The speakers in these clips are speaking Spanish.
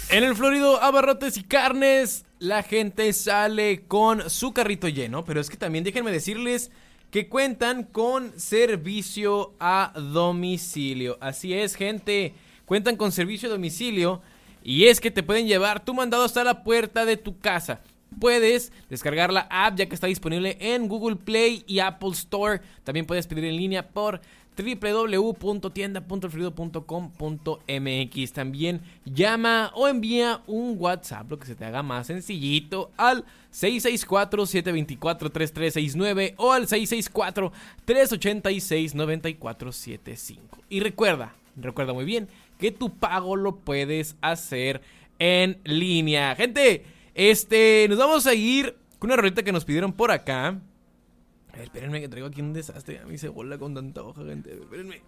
En el Florido Abarrotes y Carnes, la gente sale con su carrito lleno, pero es que también déjenme decirles que cuentan con servicio a domicilio. Así es, gente, cuentan con servicio a domicilio y es que te pueden llevar tu mandado hasta la puerta de tu casa. Puedes descargar la app ya que está disponible en Google Play y Apple Store. También puedes pedir en línea por www.tienda.elfrido.com.mx. También llama o envía un WhatsApp, lo que se te haga más sencillito, al 664-724-3369 o al 664-386-9475. Y recuerda muy bien que tu pago lo puedes hacer en línea. Gente, nos vamos a ir con una rolita que nos pidieron por acá. A ver, espérenme que traigo aquí un desastre. A mí se bola con tanta hoja, gente. Espérenme.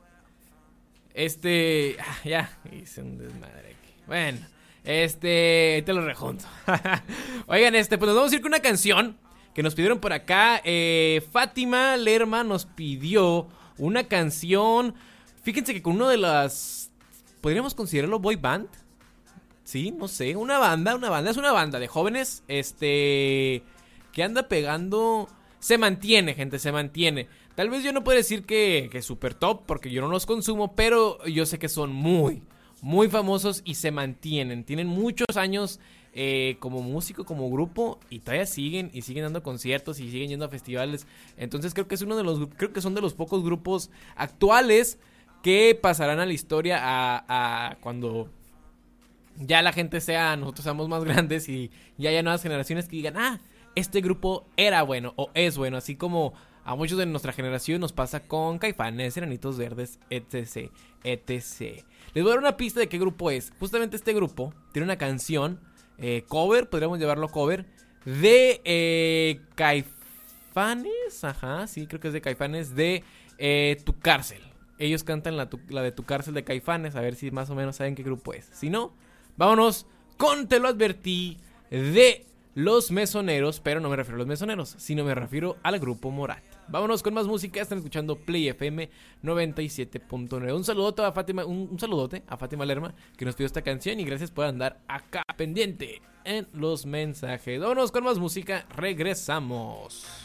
Ya, hice un desmadre aquí. Bueno, te lo rejunto. Oigan, pues nos vamos a ir con una canción que nos pidieron por acá. Fátima Lerma nos pidió una canción. Fíjense que con uno de las... ¿podríamos considerarlo boy band? Sí, no sé, una banda, es una banda de jóvenes, que anda pegando, se mantiene, gente, se mantiene. Tal vez yo no puedo decir que super top, porque yo no los consumo, pero yo sé que son muy, muy famosos y se mantienen. Tienen muchos años como músico, como grupo, y todavía siguen dando conciertos y siguen yendo a festivales. Entonces creo que creo que son de los pocos grupos actuales que pasarán a la historia a cuando ya la gente nosotros seamos más grandes y ya haya nuevas generaciones que digan, este grupo era bueno o es bueno, así como a muchos de nuestra generación nos pasa con Caifanes, Enanitos Verdes, etc. Les voy a dar una pista de qué grupo es. Justamente este grupo tiene una canción cover, podríamos llevarlo cover, de Caifanes, ajá, sí, creo que es de Caifanes, de Tu Cárcel. Ellos cantan la de Tu Cárcel de Caifanes, a ver si más o menos saben qué grupo es. Si no, vámonos con Te lo advertí de Los Mesoneros, pero no me refiero a Los Mesoneros, sino me refiero al grupo Morat. Vámonos con más música, están escuchando Play FM 97.9. Un saludote a Fátima, un saludote a Fátima Lerma, que nos pidió esta canción, y gracias por andar acá pendiente en los mensajes. Vámonos con más música, regresamos.